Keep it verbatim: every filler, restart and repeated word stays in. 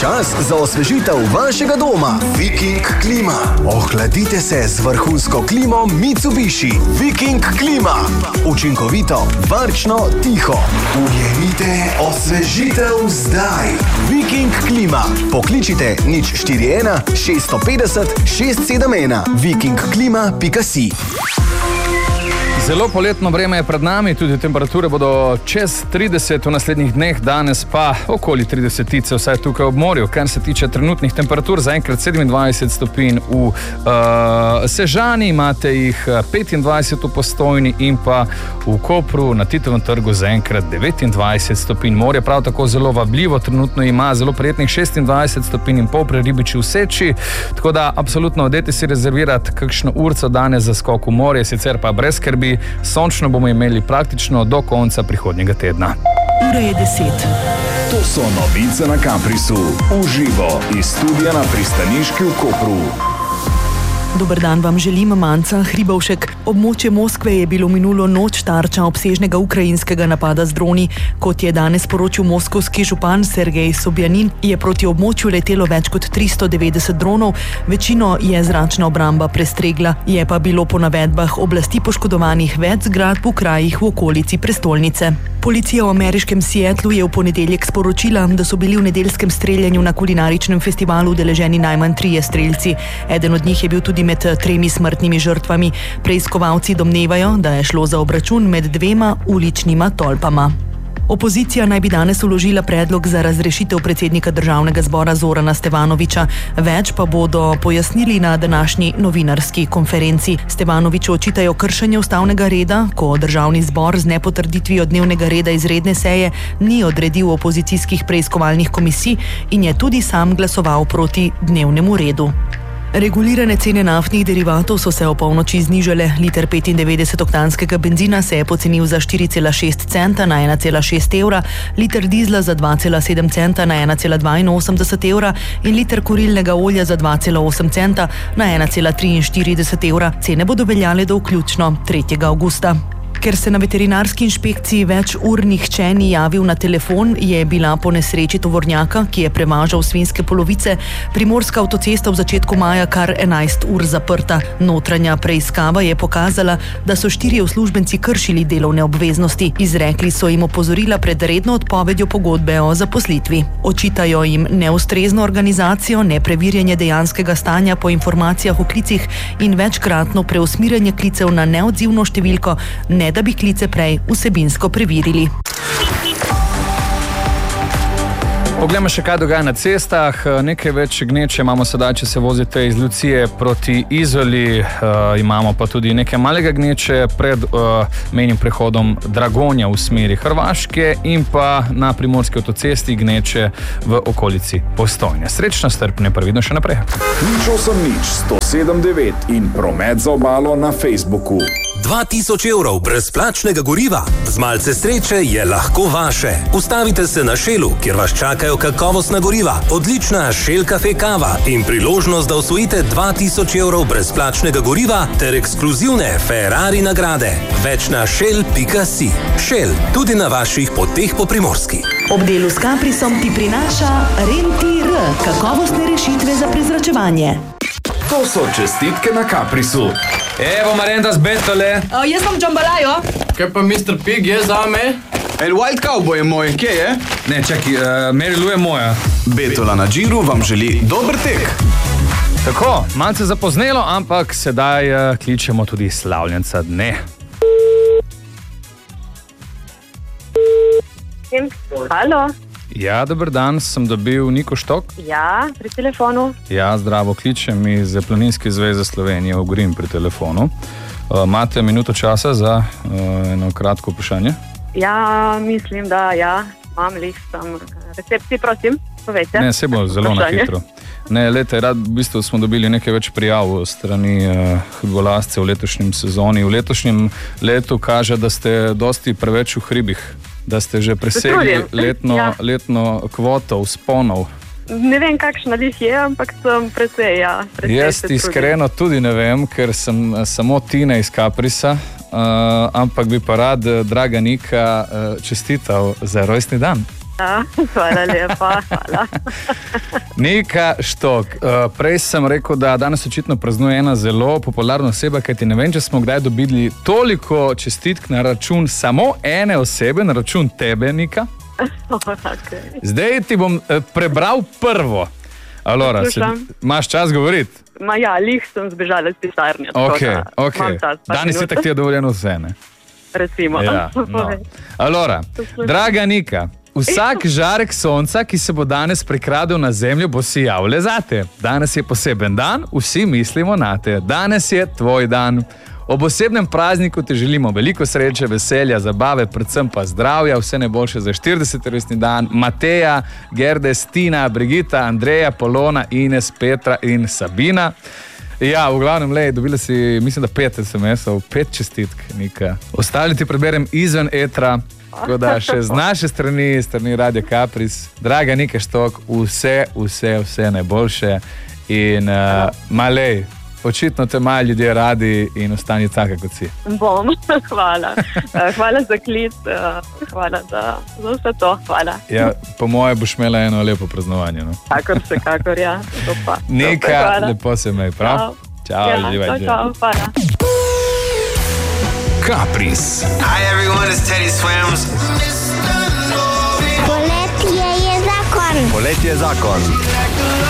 Čas za osvežitev vašega doma. Viking klima. Ohladite se z vrhunsko klimo Mitsubishi. Viking klima. Učinkovito, varčno, tiho. Ujemite osvežitev zdaj. Viking klima. Pokličite nič štiri ena šest pet nula šest sedem ena. viking klima pika si. Zelo poletno vreme je pred nami, tudi temperature bodo čez trideset v naslednjih dneh, danes pa okoli tridesetice, vsaj tukaj ob morju. Kar se tiče trenutnih temperatur, zaenkrat sedemindvajset stopinj v uh, Sežani, imate jih petindvajset v Postojni in pa v Kopru na Titovem trgu zaenkrat devetindvajset stopinj. Morje prav tako zelo vabljivo, trenutno ima zelo prijetnih šestindvajset stopinj in pol pri Ribiči v Seči, tako da absolutno dajte si rezervirati kakšno urco danes za skok v morje, sicer pa brez skrbi. Sončno bomo imeli praktično do konca prihodnjega tedna. Ura je deset. To so novice na Caprisu. Uživo iz studia na Pristaniški v Kopru. Dober dan vam želim, Manca Hribovšek. Območje Moskve je bilo minulo noč tarča obsežnega ukrajinskega napada z droni. Kot je danes poročil moskovski župan Sergej Sobjanin, je proti območju letelo več kot tristo devetdeset dronov, večino je zračna obramba prestregla. Je pa bilo po navedbah oblasti poškodovanih več zgradb v krajih v okolici prestolnice. Policija v ameriškem Seattlu je v ponedeljek sporočila, da so bili v nedeljskem streljanju na kulinaričnem festivalu udeleženi najmanj trije strelci. Eden od njih je bil tudi med tremi smrtnimi žrtvami. Preiskovalci domnevajo, da je šlo za obračun med dvema uličnima tolpama. Opozicija naj bi danes vložila predlog za razrešitev predsednika Državnega zbora Zorana Stevanovića. Več pa bodo pojasnili na današnji novinarski konferenci. Stevanoviću očitajo kršenje ustavnega reda, ko Državni zbor z nepotrditvijo dnevnega reda izredne seje ni odredil opozicijskih preiskovalnih komisij in je tudi sam glasoval proti dnevnemu redu. Regulirane cene naftnih derivatov so se o polnoči znižale. Liter petindevetdesetoktanskega benzina se je pocenil za štiri cela šest centa na ena cela šest evra, liter dizla za dva cela sedem centa na ena cela dvainosemdeset evra in liter kurilnega olja za dva cela osem centa na ena cela triinštirideset evra. Cene bodo veljale do vključno tretjega avgusta. Ker se na veterinarski inšpekciji več ur nihče ni javil na telefon, je bila po nesreči tovornjaka, ki je prevažal svinjske polovice, primorska avtocesta v začetku maja kar enajst ur zaprta. Notranja preiskava je pokazala, da so štirje uslužbenci kršili delovne obveznosti. Izrekli so jim opozorila pred redno odpovedjo pogodbe o zaposlitvi. Očitajo jim neustrezno organizacijo, nepreverjanje dejanskega stanja po informacijah o klicih in večkratno preusmirjanje klicev na neodzivno številko, ne da bi klice prej vsebinsko preverili. Poglejmo še, kaj dogaja na cestah. Nekaj več gneče imamo sedaj, če se vozite iz Lucije proti Izoli. Uh, imamo pa tudi nekaj malega gneče pred uh, mejnim prehodom Dragonja v smeri Hrvaške in pa na primorski avtocesti gneče v okolici Postojne. Srečno, strpne, previdno še naprej. Nič osem nič sto sedem devet in promet za obalo na Facebooku. dva tisoč evrov brezplačnega goriva. Z malce sreče je lahko vaše. Ustavite se na Shellu, kjer vas čakajo kakovostna goriva, odlična Shell Cafe kava in priložnost, da osvojite dva tisoč evrov brezplačnega goriva ter ekskluzivne Ferrari nagrade. Več na shell pika si. Shell, tudi na vaših poteh po Primorski. Ob delu s Caprisom ti prinaša Rentir, kakovostne rešitve za prezračevanje. To so čestitke na Caprisu. Evo, Marenda z Betole. Uh, jaz sem Džambalajo. Kaj pa mister Pig je zame? El White Cowboy je moj, kje je? Ne, čaki, uh, Mary Lou je moja. Betola na Džiru vam želi dober tek. Tako, malce zapoznelo, ampak sedaj uh, kličemo tudi slavljenca dne. Halo. Ja, dober dan, sem dobil Niko Štok. Ja, pri telefonu. Ja, zdravo, kličem iz Planinske zveze Slovenije, Ogrin pri telefonu. Uh, imate minuto časa za uh, eno kratko vprašanje? Ja, mislim, da ja, imam listom recepciji, prosim, povejte. Ne, se bo zelo na hitro. Ne, lete, rad, v bistvu smo dobili nekaj več prijav strani uh, futbolascev v letošnjem sezoni. V letošnjem letu kaže, da ste dosti preveč v hribih. Da ste že presegli letno, ja. letno kvoto vzponov. Ne vem, kakšna lih je, ampak sem precej, ja. Precej Jaz iskreno tudi ne vem, ker sem samo Tina iz Caprisa, uh, ampak bi pa rad, draga Nika, uh, čestital za rojstni dan. Ja, hvala lepa, hvala. Nika Štok, uh, prej sem rekel, da danes očitno praznuje ena zelo popularna oseba, kajti ne vem, če smo kdaj dobili toliko čestitk na račun samo ene osebe, na račun tebe, Nika. Okay. Zdaj ti bom uh, prebral prvo. Alora, se, imaš čas govoriti? Ma ja, lih sem zbežala iz pisarne. Okay, okay. Danes je tako ti je dovoljeno vse, ne? Recimo. Ja, no. Alora, draga Nika, vsak žarek sonca, ki se bo danes prikradel na zemljo, bo sijal le zate. Danes je poseben dan, vsi mislimo na te. Danes je tvoj dan. Ob osebnem prazniku ti želimo veliko sreče, veselja, zabave, predvsem pa zdravja, vse najboljše za štirideseti rojstni dan. Mateja, Gerde, Stina, Brigita, Andreja, Polona, Ines, Petra in Sabina. Ja, v glavnem, lej, dobila si, mislim, da pet es em esov, pet čestitk, Nika. Ostali ti preberem izven etra, tako da še z naše strani, strani Radio Kapris. Draga Nika Štok, vse, vse, vse najboljše in uh, malej, očitno te imajo ljudje radi in ostani taka, kot si. Bom, hvala. Hvala za klic, hvala za, za vse to, hvala. Ja, po moje boš imela eno lepo praznovanje. No? Kakor se, kakor, ja. Dopa. Nika, Dopa, lepo se imej, prav? Čau. Čau, ja, čau, čau, hvala. Kapris. Hi everyone, it's Teddy Swims. Poletje je zakon. Poletje je zakon.